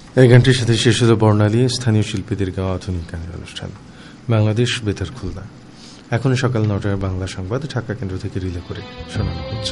এই গানটির সাথে শেষ হলো বর্ণালী, স্থানীয় শিল্পীদের গাওয়া আধুনিক গানের অনুষ্ঠান বাংলাদেশ বেতার খুলনা। এখন সকাল ৯টায় বাংলা সংবাদ ঢাকা কেন্দ্র থেকে রিলে করে শোনানো হচ্ছে।